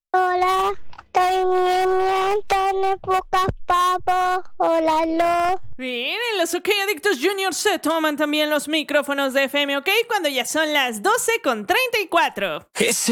Hola, estoy bien, Tane pocas papas. Hola, lo. Bien, en los OK Adictos Junior se toman también los micrófonos de FM OK cuando ya son las 12:34.